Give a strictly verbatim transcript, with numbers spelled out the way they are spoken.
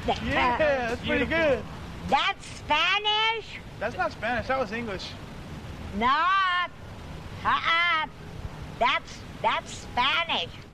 Yeah, that's pretty good. That's Spanish? That's not Spanish. That was English. No. Uh-uh. That's, that's Spanish.